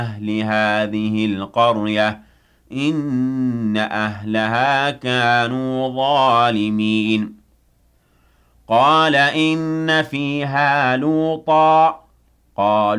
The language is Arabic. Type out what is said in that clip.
أهل هذه القرية إن أهلها كانوا ظالمين قال إن فيها لوطا قالوا